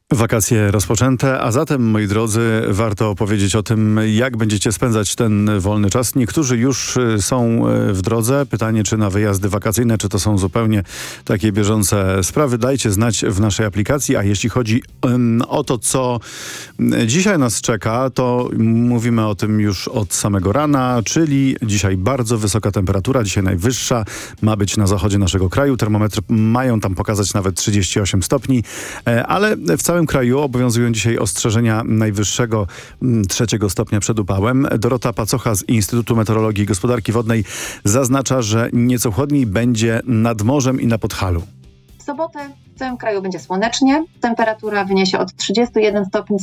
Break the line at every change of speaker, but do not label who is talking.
Wakacje rozpoczęte, a zatem, moi drodzy, warto powiedzieć o tym, jak będziecie spędzać ten wolny czas. Niektórzy już są w drodze. Pytanie, czy na wyjazdy wakacyjne, czy to są zupełnie takie bieżące sprawy. Dajcie znać w naszej aplikacji, a jeśli chodzi o to, co dzisiaj nas czeka, to mówimy o tym już od samego rana, czyli dzisiaj bardzo wysoka temperatura, dzisiaj najwyższa ma być na zachodzie naszego kraju. Termometry mają tam pokazać nawet 38 stopni, ale w całym kraju obowiązują dzisiaj ostrzeżenia najwyższego 3 stopnia przed upałem. Dorota Pacocha z Instytutu Meteorologii i Gospodarki Wodnej zaznacza, że nieco chłodniej będzie nad morzem i na Podhalu.
W sobotę w całym kraju będzie słonecznie. Temperatura wyniesie od 31 stopni